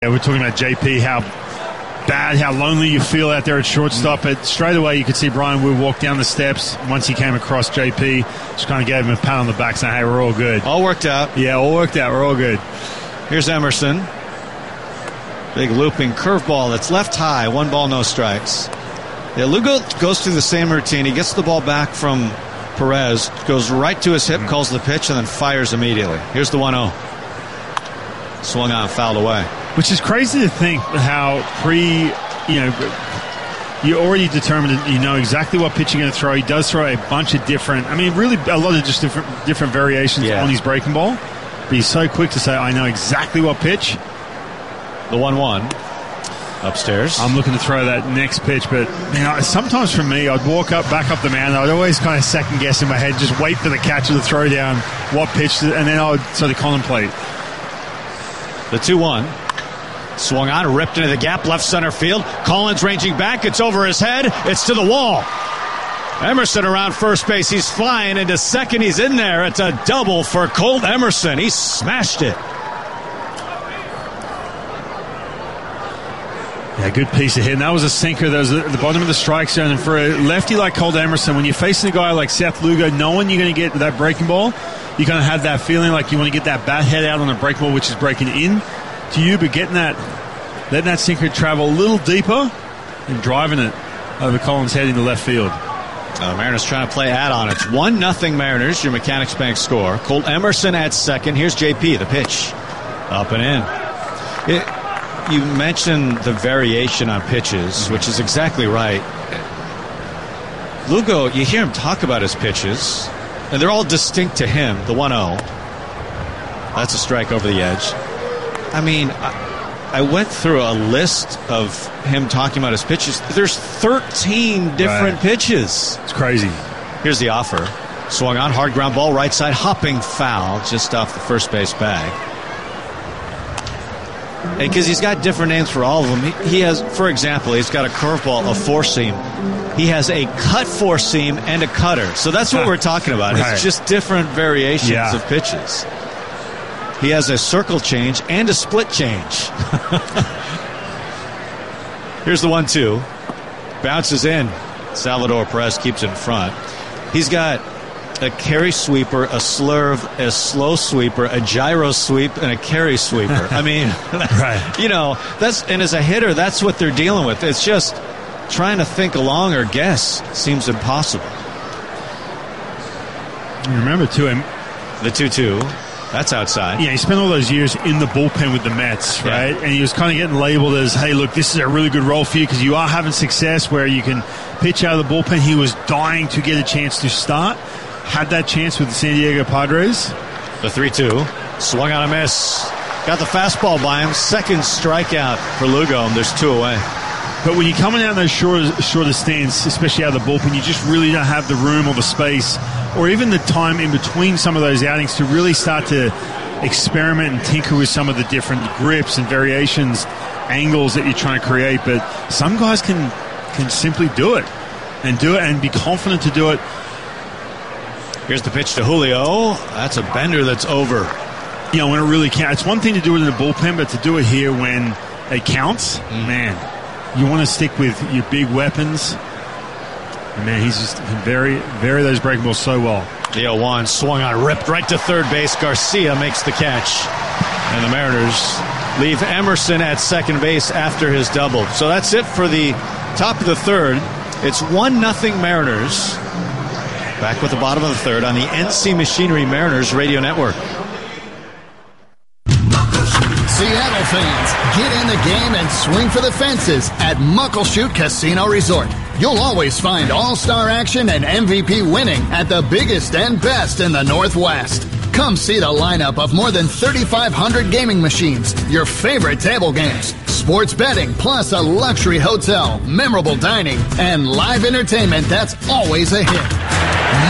Yeah, we're talking about JP, how bad, how lonely you feel out there at shortstop. But straight away, you could see Brian Wood walk down the steps once he came across JP. Just kind of gave him a pat on the back saying, hey, we're all good. All worked out. Yeah, all worked out. We're all good. Here's Emerson. Big looping curveball that's left high. 1 ball, no strikes. Yeah, Lugo goes through the same routine. He gets the ball back from Perez, goes right to his hip, calls the pitch, and then fires immediately. Here's the 1-0. Swung on, fouled away. Which is crazy to think how you already determined, you know exactly what pitch you're going to throw. He does throw a bunch of different, really a lot of just different variations on his breaking ball. But he's so quick to say, I know exactly what pitch. The 1-1 upstairs. I'm looking to throw that next pitch, but sometimes for me, I'd walk back up the mound. I'd always kind of second guess in my head, just wait for the catcher to throw down what pitch, and then I would sort of contemplate. The 2-1. Swung on, ripped into the gap, left center field. Collins ranging back. It's over his head. It's to the wall. Emerson around first base. He's flying into second. He's in there. It's a double for Colt Emerson. He smashed it. Yeah, good piece of hit. And that was a sinker that was at the bottom of the strike zone. And for a lefty like Colt Emerson, when you're facing a guy like Seth Lugo, knowing you're going to get that breaking ball, you kind of have that feeling like you want to get that bat head out on a breaking ball, which is breaking in to you, but letting that sinker travel a little deeper and driving it over Collins' head into left field. Mariners trying to play add-on. It's 1-0 Mariners, your Mechanics Bank score. Colt Emerson at second. Here's JP, the pitch. Up and in. You mentioned the variation on pitches, which is exactly right. Lugo, you hear him talk about his pitches, and they're all distinct to him. The 1-0. That's a strike over the edge. I went through a list of him talking about his pitches. There's 13 different pitches. It's crazy. Here's the offer. Swung on, hard ground ball, right side, hopping foul, just off the first base bag. And because he's got different names for all of them. He has, for example, he's got a curveball, a four-seam. He has a cut four-seam and a cutter. So that's what we're talking about. Right. It's just different variations of pitches. He has a circle change and a split change. Here's the 1-2. Bounces in. Salvador Perez keeps it in front. He's got a carry sweeper, a slurve, a slow sweeper, a gyro sweep, and a carry sweeper. Right. That's, and as a hitter, that's what they're dealing with. It's just trying to think along or guess seems impossible. You remember, too, the 2-2. That's outside. Yeah, he spent all those years in the bullpen with the Mets, right? And he was kind of getting labeled as, hey, look, this is a really good role for you because you are having success where you can pitch out of the bullpen. He was dying to get a chance to start. Had that chance with the San Diego Padres. The 3-2. Swung on a miss. Got the fastball by him. Second strikeout for Lugo, and there's 2 away. But when you're coming out in those shorter stands, especially out of the bullpen, you just really don't have the room or the space or even the time in between some of those outings to really start to experiment and tinker with some of the different grips and variations, angles that you're trying to create. But some guys can simply do it and be confident to do it. Here's the pitch to Julio. That's a bender that's over. When it really counts. It's one thing to do it in the bullpen, but to do it here when it counts, man, you want to stick with your big weapons. And man, he's just can vary those breaking balls so well. The 0-1 swung on, ripped right to third base. Garcia makes the catch. And the Mariners leave Emerson at second base after his double. So that's it for the top of the third. It's 1-0 Mariners. Back with the bottom of the third on the NC Machinery Mariners Radio Network. Seattle fans, get in the game and swing for the fences at Muckleshoot Casino Resort. You'll always find all-star action and MVP winning at the biggest and best in the Northwest. Come see the lineup of more than 3,500 gaming machines, your favorite table games, sports betting, plus a luxury hotel, memorable dining, and live entertainment that's always a hit.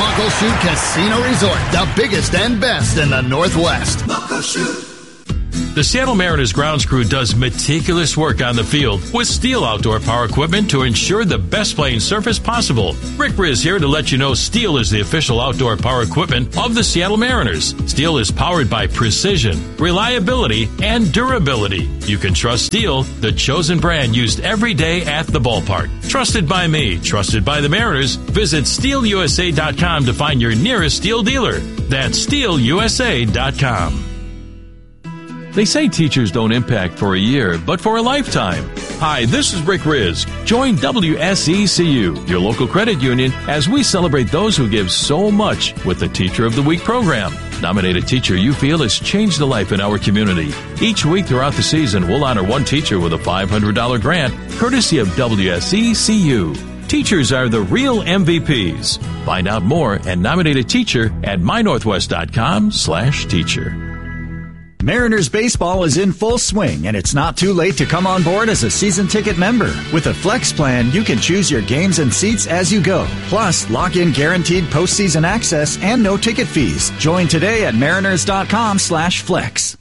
Muckleshoot Casino Resort, the biggest and best in the Northwest. Muckleshoot. The Seattle Mariners grounds crew does meticulous work on the field with Steel outdoor power equipment to ensure the best playing surface possible. Rick Riz here to let you know Steel is the official outdoor power equipment of the Seattle Mariners. Steel is powered by precision, reliability, and durability. You can trust Steel, the chosen brand used every day at the ballpark. Trusted by me, trusted by the Mariners. Visit SteelUSA.com to find your nearest Steel dealer. That's SteelUSA.com. They say teachers don't impact for a year, but for a lifetime. Hi, this is Rick Riz. Join WSECU, your local credit union, as we celebrate those who give so much with the Teacher of the Week program. Nominate a teacher you feel has changed a life in our community. Each week throughout the season, we'll honor one teacher with a $500 grant, courtesy of WSECU. Teachers are the real MVPs. Find out more and nominate a teacher at mynorthwest.com/teacher. Mariners baseball is in full swing, and it's not too late to come on board as a season ticket member. With a Flex plan, you can choose your games and seats as you go. Plus, lock in guaranteed postseason access and no ticket fees. Join today at mariners.com/flex.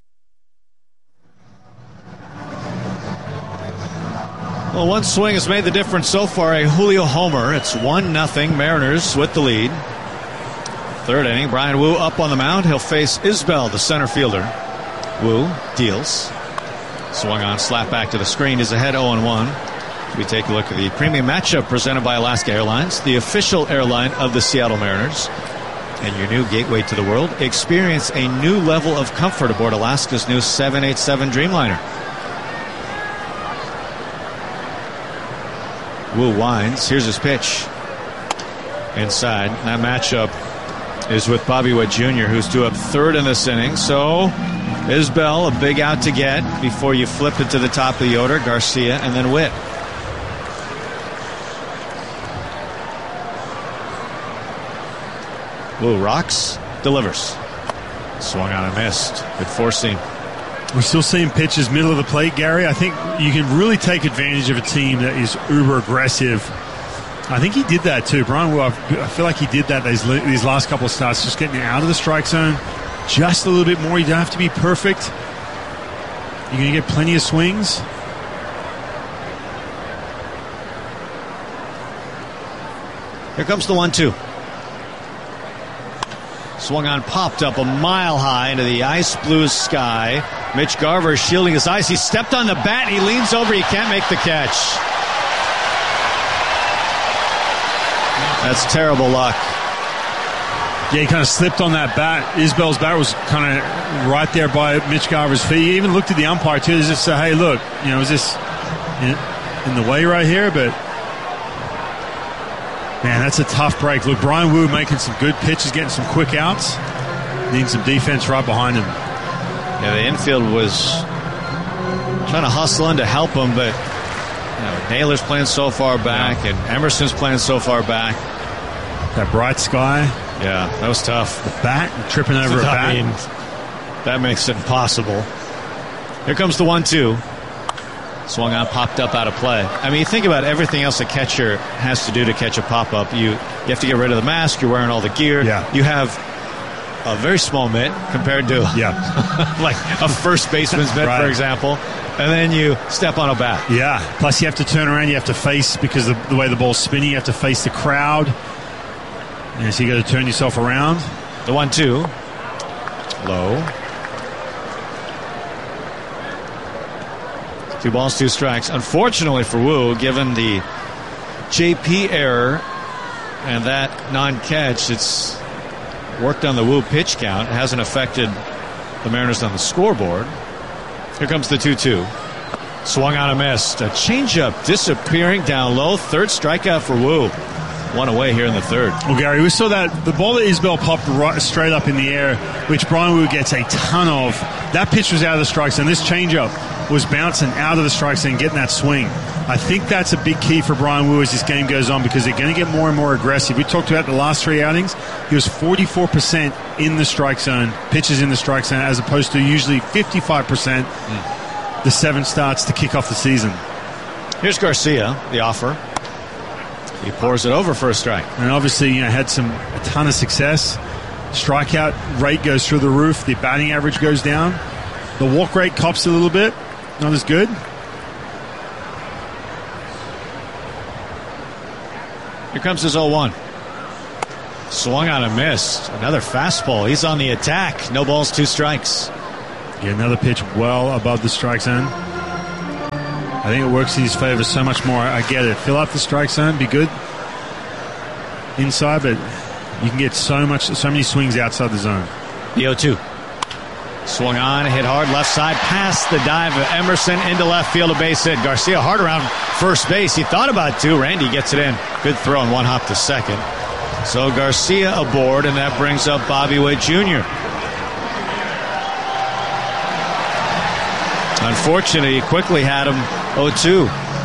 Well, one swing has made the difference so far, a Julio homer. It's 1-0, Mariners with the lead. Third inning, Bryan Woo up on the mound. He'll face Isbell, the center fielder. Woo deals. Swung on, slap back to the screen. Is ahead 0-1. We take a look at the premium matchup presented by Alaska Airlines, the official airline of the Seattle Mariners. And your new gateway to the world. Experience a new level of comfort aboard Alaska's new 787 Dreamliner. Woo winds. Here's his pitch. Inside. That matchup is with Bobby Witt Jr., who's due up third in this inning. So Isbell, a big out to get before you flip it to the top of the order. Garcia and then Witt. Woo rocks, delivers. Swung on and missed. Good forcing. We're still seeing pitches middle of the plate, Gary. I think you can really take advantage of a team that is uber aggressive. I think he did that too. Bryan Woo, I feel like he did that these last couple of starts, just getting out of the strike zone just a little bit more. You don't have to be perfect. You're going to get plenty of swings. Here comes the 1-2. Swung on, popped up a mile high into the ice blue sky. Mitch Garver shielding his eyes. He stepped on the bat. He leans over. He can't make the catch. That's terrible luck. Yeah, he kind of slipped on that bat. Isbell's bat was kind of right there by Mitch Garver's feet. He even looked at the umpire too. He just said, hey, look, is this in the way right here? But, man, that's a tough break. Look, Bryan Woo making some good pitches, getting some quick outs. Needing some defense right behind him. Yeah, the infield was trying to hustle in to help him, but Naylor's playing so far back, and Emerson's playing so far back. That bright sky. Yeah, that was tough. The bat, tripping over a bat. I mean, that makes it impossible. Here comes the 1-2. Swung on, popped up, out of play. I mean, you think about everything else a catcher has to do to catch a pop-up. You have to get rid of the mask. You're wearing all the gear. Yeah. You have a very small mitt compared to like a first baseman's mitt, right, for example. And then you step on a bat. Yeah. Plus, you have to turn around. You have to face, because of the way the ball's spinning, you have to face the crowd. And so you got to turn yourself around. The 1-2. Low. 2 balls, 2 strikes. Unfortunately for Woo, given the JP error and that non-catch, it's worked on the Woo pitch count. It hasn't affected the Mariners on the scoreboard. Here comes the 2-2. Swung on and missed. A changeup disappearing down low. Third strikeout for Woo. One away here in the third. Well, Gary, we saw that the ball that Isbell popped right straight up in the air, which Bryan Woo gets a ton of. That pitch was out of the strike zone. This changeup was bouncing out of the strike zone, getting that swing. I think that's a big key for Bryan Woo as this game goes on, because they're going to get more and more aggressive. We talked about the last 3 outings. He was 44% in the strike zone, pitches in the strike zone, as opposed to usually 55% the 7 starts to kick off the season. Here's Garcia, the offer. He pours it over for a strike. And obviously, had a ton of success. Strikeout rate goes through the roof. The batting average goes down. The walk rate cops a little bit. Not as good. Here comes his 0-1. Swung on and missed. Another fastball. He's on the attack. No balls, 2 strikes. Yeah, another pitch well above the strike zone. I think it works in his favor so much more. I get it. Fill up the strike zone, be good inside, but you can get so many swings outside the zone. The 0-2. Swung on, hit hard, left side, past the dive of Emerson into left field, a base hit. Garcia hard around first base. He thought about 2. Randy gets it in. Good throw and 1 hop to second. So Garcia aboard, and that brings up Bobby Witt Jr. Unfortunately, he quickly had him 0-2.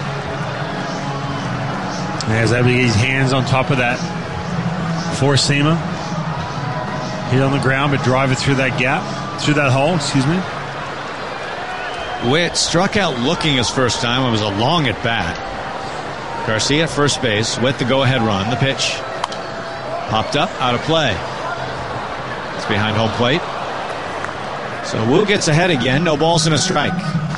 As able to get his hands on top of that four-seamer. Hit on the ground, but drive it through that gap. Through that hole, excuse me. Witt struck out looking his first time. It was a long at bat. Garcia at first base. Witt the go-ahead run. The pitch. Popped up, out of play. It's behind home plate. So Wu gets ahead again. No balls and a strike.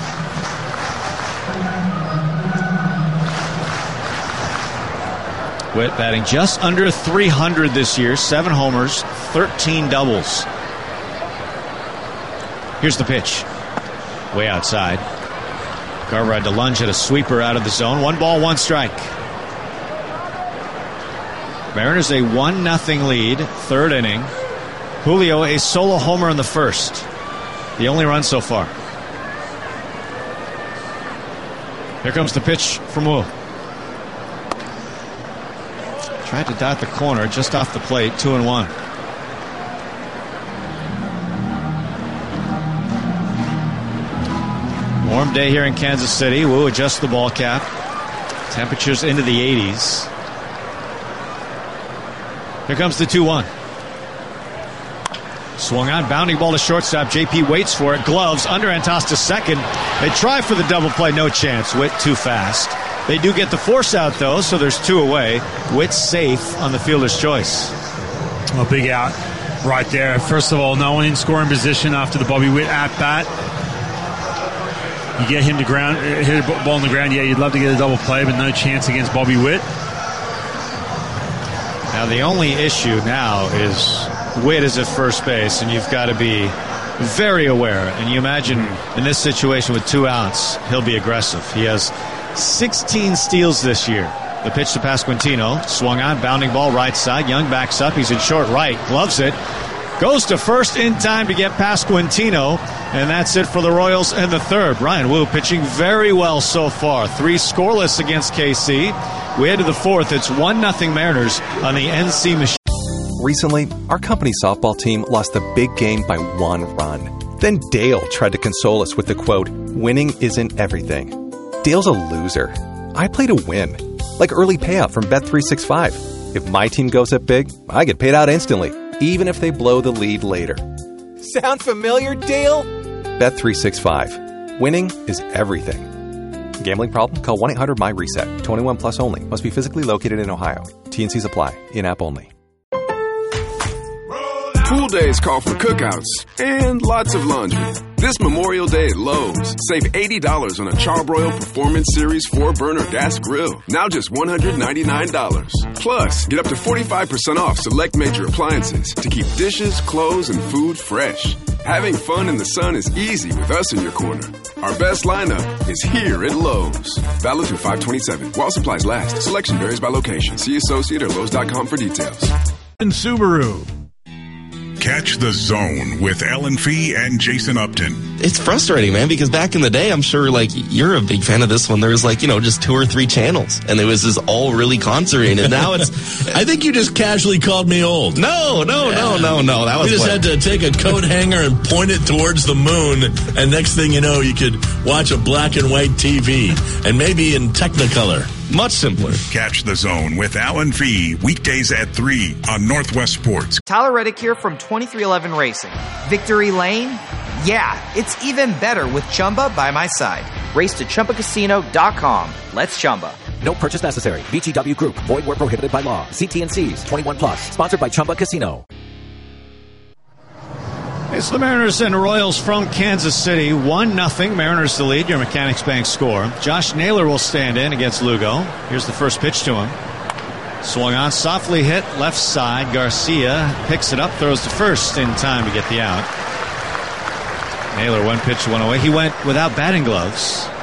Witt batting just under 300 this year. 7 homers, 13 doubles. Here's the pitch. Way outside. Garver had to lunge at a sweeper out of the zone. 1 ball, 1 strike. Mariners a 1-0 lead. 3rd inning. Julio a solo homer in the first. The only run so far. Here comes the pitch from Wu. Tried to dot the corner just off the plate. 2-1. Warm day here in Kansas City. Wu adjusts the ball cap. Temperatures into the 80s. Here comes the 2-1. Swung on, bounding ball to shortstop. JP waits for it. Gloves, underhand toss to second. They try for the double play, no chance. Witt too fast. They do get the force out, though, so there's 2 away. Witt safe on the fielder's choice. A big out right there. First of all, no one in scoring position after the Bobby Witt at-bat. You get him to ground, hit a ball on the ground. Yeah, you'd love to get a double play, but no chance against Bobby Witt. Now, the only issue now is Witt is at first base, and you've got to be very aware. And you imagine in this situation with 2 outs, he'll be aggressive. He has 16 steals this year. The pitch to Pasquantino. Swung on, bounding ball right side. Young backs up. He's in short right. Gloves it. Goes to first in time to get Pasquantino. And that's it for the Royals in the 3rd. Bryan Wu pitching very well so far. 3 scoreless against KC. We head to the 4th. It's 1-0 Mariners on the NC machine. Recently, our company softball team lost the big game by 1 run. Then Dale tried to console us with the quote, "Winning isn't everything." Dale's a loser. I play to win. Like early payout from Bet365. If my team goes up big, I get paid out instantly, even if they blow the lead later. Sound familiar, Dale? Bet365. Winning is everything. Gambling problem? Call 1-800-MY-RESET. 21 plus only. Must be physically located in Ohio. T&Cs apply. In-app only. Pool days call for cookouts and lots of laundry. This Memorial Day at Lowe's, save $80 on a Charbroil Performance Series 4-burner gas grill. Now just $199. Plus, get up to 45% off select major appliances to keep dishes, clothes, and food fresh. Having fun in the sun is easy with us in your corner. Our best lineup is here at Lowe's. Valid through 5/27. While supplies last. Selection varies by location. See associate or Lowe's.com for details. And Subaru. Catch the Zone with Alan Fee and Jason Upton. It's frustrating, man, because back in the day, I'm sure, like, you're a big fan of this one. There was, like, just 2 or 3 channels, and it was just all really concentrated. And now it's... I think you just casually called me old. No. That was... We just had to take a coat hanger and point it towards the moon, and next thing you know, you could watch a black and white TV, and maybe in Technicolor. Much simpler. Catch the Zone with Alan Fee, weekdays at 3 on Northwest Sports. Tyler Reddick here from 2311 Racing. Victory Lane? Yeah, it's even better with Chumba by my side. Race to ChumbaCasino.com. Let's Chumba. No purchase necessary. VGW Group. Void where prohibited by law. See T&Cs. 21 plus. Sponsored by Chumba Casino. It's the Mariners and Royals from Kansas City. 1-0. Mariners the lead. Your Mechanics Bank score. Josh Naylor will stand in against Lugo. Here's the first pitch to him. Swung on, softly hit left side. Garcia picks it up, throws to first in time to get the out. Naylor, one pitch, one away. He went without batting gloves.